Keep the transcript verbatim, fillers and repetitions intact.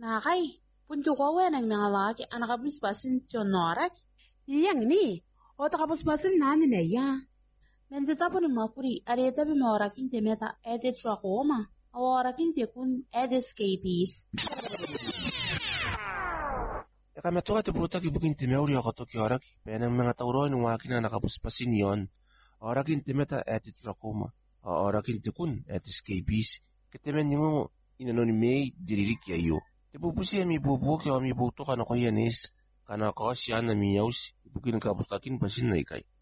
Nakay, punto ko wenang nangalaki anakabis basin chonorak. Yang ni, o takapos basin nani na ya. Menze tapo ni mapuri areta bi maorakin temeta ede trakoma. Aworakin tekun ede scabies. Kami to ate puta ki bukin time uri ako to ki oraki. Penang mga tauroy ng wakin na nakapuspasin yon. Orakin temeta ate trachoma. Orakin tekun ate scabies. Ketemen yung inanon ni May diririk yayo. Tepupusi mi bubu ki mi buto kana ko yanis. Kana ko siya na miyaws. Bukin kapustakin pasin na ikay.